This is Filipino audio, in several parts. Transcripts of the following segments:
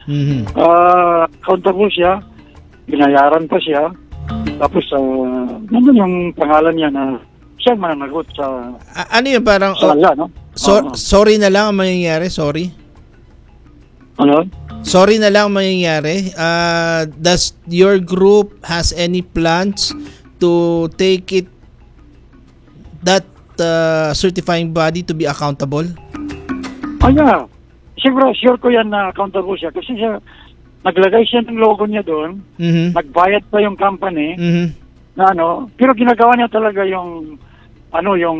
Accountable siya, binayaran pa siya, tapos nandun yung pangalan niya na siya mananagot sa ano yun, parang sala, no? Sorry na lang ang mangyayari, sorry? Ano? Sorry na lang ang mangyayari. Does your group has any plans to take it that certifying body to be accountable? Yeah. Siguro, sure ko yan na accountable siya. Kasi siya, naglagay siya ng logo niya doon, nagbayad pa yung company, na pero ginagawa niya talaga yung, yung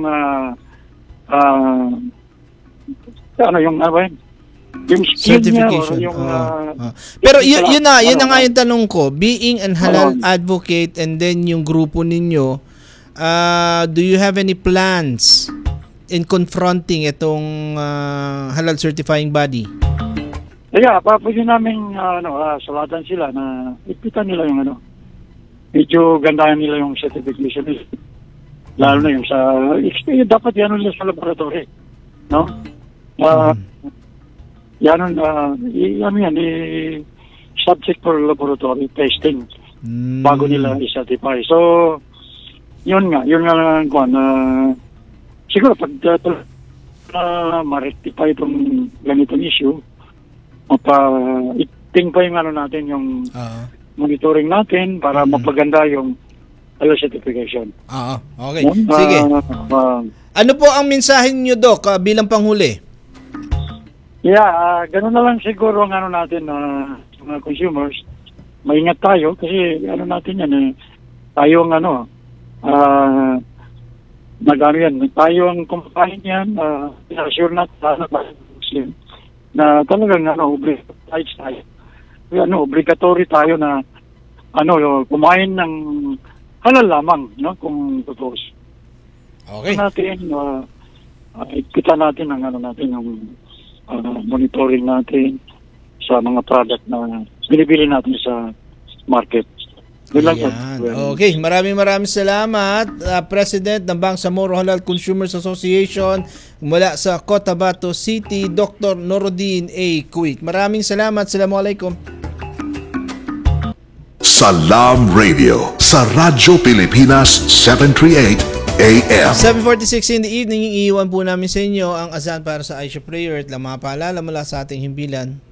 certification. Niya, Pero yun na nga yung tanong ko. Being an halal advocate and then yung grupo ninyo, do you have any plans in confronting itong halal certifying body? Pwede namin salatan sila na ipitan nila yung medyo gandahan nila yung certification nila. Lalo na yung sa dapat yan nila sa laboratory, no? Yan subject for laboratory testing bago nila i-certify. So yun nga lang siguro pag ma-rectify itong ganitong issue, iting pa yung natin yung monitoring natin para mapaganda yung certification. Okay. Sige. Ano po ang mensahe niyo, Doc, bilang panghuli? Ganun na lang siguro ang natin mga consumers. Maingat tayo kasi natin yan tayo ang tayo ang kumpahin yan, assure natin na talagang obligatory tayo na kumain ng halal lamang, no, kung totoo. Okay. Natin kita natin ang yung monitoring natin sa mga product na binibili natin sa market. Okay, maraming salamat, President ng Bangsamoro Halal Consumers Association mula sa Cotabato City, Dr. Norodin A. Kuik. Maraming salamat. Assalamualaikum. Salam Radio sa Radyo Pilipinas 738 AM. 7:46 in the evening, iiwan po namin sa inyo ang azan para sa Aisha Prayer at mga paalala mula sa ating himpilan.